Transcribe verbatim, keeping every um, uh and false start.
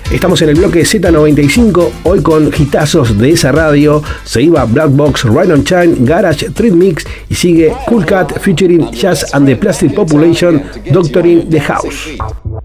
Estamos en el bloque Z noventa y cinco, hoy con hitazos de esa radio. Se iba Black Box, Ride on Shine, Garage, Street Mix y sigue Cool Cat featuring Jazz and the Plastic Population, Doctoring the House.